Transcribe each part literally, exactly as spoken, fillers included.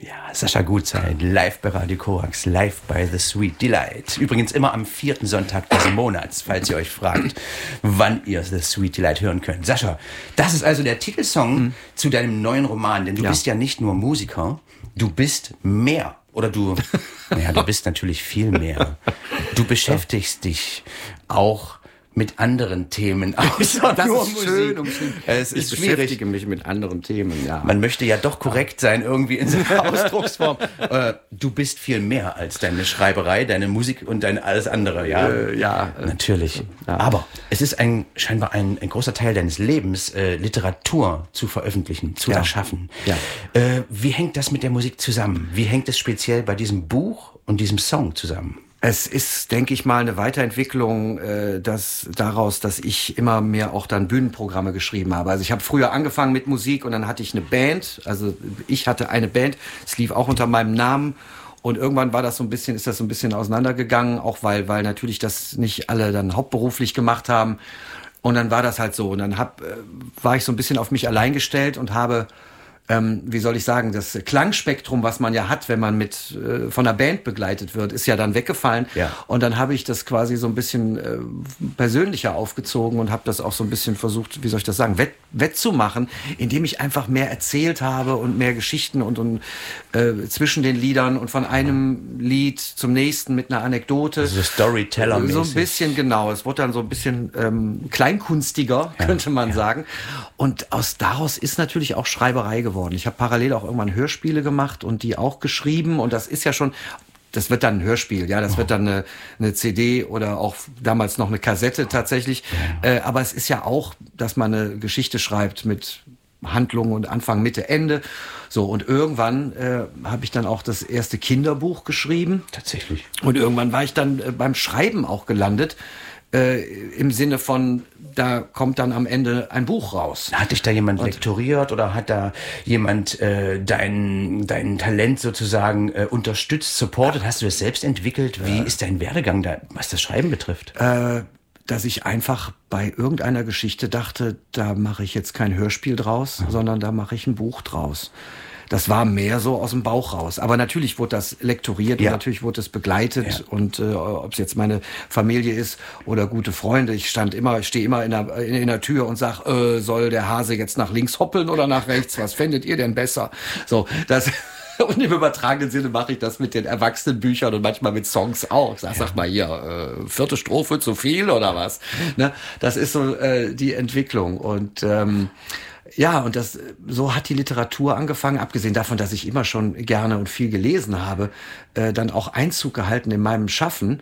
Ja, Sascha Gutzeit, live bei Radio Korax, live bei The Sweet Delight. Übrigens immer am vierten Sonntag des Monats, falls ihr euch fragt, wann ihr The Sweet Delight hören könnt. Sascha, das ist also der Titelsong mhm. zu deinem neuen Roman, denn du ja. bist ja nicht nur Musiker, du bist mehr. Oder du, naja, du bist natürlich viel mehr. Du beschäftigst dich auch mit anderen Themen, außer das nur ist Musik. Schön, um schön. Es ist ich schwierig. beschäftige mich mit anderen Themen, ja. Man möchte ja doch korrekt sein, irgendwie in seiner Ausdrucksform. äh, du bist viel mehr als deine Schreiberei, deine Musik und dein alles andere, ja. Äh, ja. Natürlich. Ja. Aber es ist ein, scheinbar ein, ein großer Teil deines Lebens, äh, Literatur zu veröffentlichen, zu ja. erschaffen. Ja. Äh, wie hängt das mit der Musik zusammen? Wie hängt es speziell bei diesem Buch und diesem Song zusammen? Es ist, denke ich mal, eine Weiterentwicklung äh, dass, daraus, dass ich immer mehr auch dann Bühnenprogramme geschrieben habe. Also ich habe früher angefangen mit Musik und dann hatte ich eine Band. Also ich hatte eine Band, es lief auch unter meinem Namen. Und irgendwann war das so ein bisschen, ist das so ein bisschen auseinandergegangen, auch weil, weil natürlich das nicht alle dann hauptberuflich gemacht haben. Und dann war das halt so. Und dann hab, äh, war ich so ein bisschen auf mich allein gestellt und habe Ähm, wie soll ich sagen, das Klangspektrum, was man ja hat, wenn man mit äh, von einer Band begleitet wird, ist ja dann weggefallen. Ja. Und dann habe ich das quasi so ein bisschen äh, persönlicher aufgezogen und habe das auch so ein bisschen versucht, wie soll ich das sagen, wett, wettzumachen, indem ich einfach mehr erzählt habe und mehr Geschichten und, und äh, zwischen den Liedern und von einem Lied zum nächsten mit einer Anekdote. Also Storyteller-mäßig. So ein bisschen, genau. Es wurde dann so ein bisschen ähm, kleinkunstiger, ja. könnte man ja. sagen. Und aus daraus ist natürlich auch Schreiberei geworden. Ich habe parallel auch irgendwann Hörspiele gemacht und die auch geschrieben und das ist ja schon, das wird dann ein Hörspiel, ja, das oh. wird dann eine, eine C D oder auch damals noch eine Kassette tatsächlich, ja. äh, aber es ist ja auch, dass man eine Geschichte schreibt mit Handlung und Anfang, Mitte, Ende, so und irgendwann äh, habe ich dann auch das erste Kinderbuch geschrieben. Tatsächlich. Und irgendwann war ich dann äh, beim Schreiben auch gelandet, äh, im Sinne von, da kommt dann am Ende ein Buch raus. Hat dich da jemand lektoriert oder hat da jemand äh, dein, dein Talent sozusagen äh, unterstützt, supportet? Hast du das selbst entwickelt? Wie ja. ist dein Werdegang da, was das Schreiben betrifft? Äh, dass ich einfach bei irgendeiner Geschichte dachte, da mache ich jetzt kein Hörspiel draus, mhm. sondern da mache ich ein Buch draus. Das war mehr so aus dem Bauch raus. Aber natürlich wurde das lektoriert ja. und natürlich wurde es begleitet. Ja. Und äh, ob es jetzt meine Familie ist oder gute Freunde, ich stand immer, ich stehe immer in der, in, in der Tür und sag, äh, soll der Hase jetzt nach links hoppeln oder nach rechts? Was fändet ihr denn besser? So, das... Und im übertragenen Sinne mache ich das mit den Erwachsenenbüchern und manchmal mit Songs auch. Sag, sag mal hier, äh, vierte Strophe zu viel oder was? Ne? Das ist so äh, die Entwicklung. Und ähm, ja, und das so hat die Literatur angefangen, abgesehen davon, dass ich immer schon gerne und viel gelesen habe, äh, dann auch Einzug gehalten in meinem Schaffen.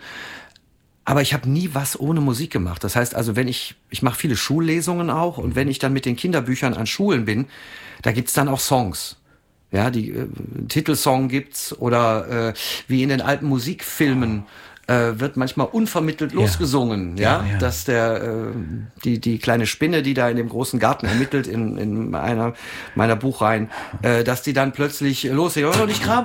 Aber ich habe nie was ohne Musik gemacht. Das heißt also, wenn ich, ich mache viele Schullesungen auch und wenn ich dann mit den Kinderbüchern an Schulen bin, da gibt's dann auch Songs. Ja, die äh, Titelsong gibt's oder äh, wie in den alten Musikfilmen äh, wird manchmal unvermittelt ja. losgesungen, ja, ja, ja. dass der äh, die die kleine Spinne, die da in dem großen Garten ermittelt in in einer meiner Buchreihen, äh, dass die dann plötzlich losgeht und ich kam